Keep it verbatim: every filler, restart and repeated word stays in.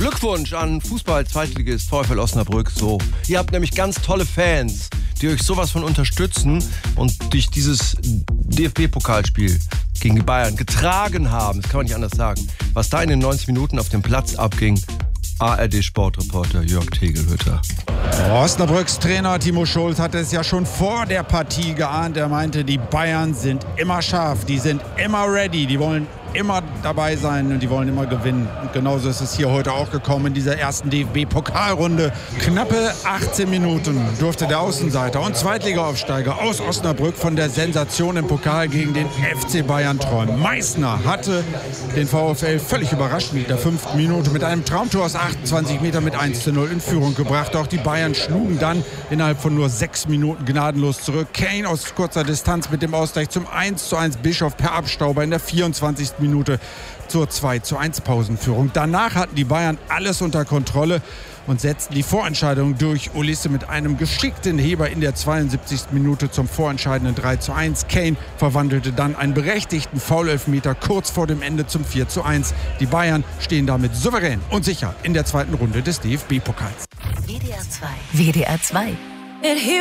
Glückwunsch an Fußball-Zweitligist VfL Osnabrück. So, ihr habt nämlich ganz tolle Fans, die euch sowas von unterstützen und durch dieses D F B-Pokalspiel gegen die Bayern getragen haben. Das kann man nicht anders sagen. Was da in den neunzig Minuten auf dem Platz abging, A R D-Sportreporter Jörg Tegelhütter. Osnabrücks Trainer Timo Schulz hatte es ja schon vor der Partie geahnt. Er meinte, die Bayern sind immer scharf, die sind immer ready, die wollen immer dabei sein und die wollen immer gewinnen. Und genauso ist es hier heute auch gekommen in dieser ersten D F B-Pokalrunde. Knappe achtzehn Minuten durfte der Außenseiter und Zweitliga-Aufsteiger aus Osnabrück von der Sensation im Pokal gegen den F C Bayern träumen. Meißner hatte den VfL völlig überrascht in der fünften Minute mit einem Traumtor aus achtundzwanzig Metern mit eins zu null in Führung gebracht. Auch die Bayern schlugen dann innerhalb von nur sechs Minuten gnadenlos zurück. Kane aus kurzer Distanz mit dem Ausgleich zum eins zu eins. Bischof per Abstauber in der vierundzwanzigsten Minute zur zwei zu eins Pausenführung. Danach hatten die Bayern alles unter Kontrolle und setzten die Vorentscheidung durch. Ulisse mit einem geschickten Heber in der zweiundsiebzigsten Minute zum vorentscheidenden drei zu eins. Kane verwandelte dann einen berechtigten Foul-Elfmeter kurz vor dem Ende zum vier zu eins. Die Bayern stehen damit souverän und sicher in der zweiten Runde des D F B-Pokals. W D R zwei. W D R zwei.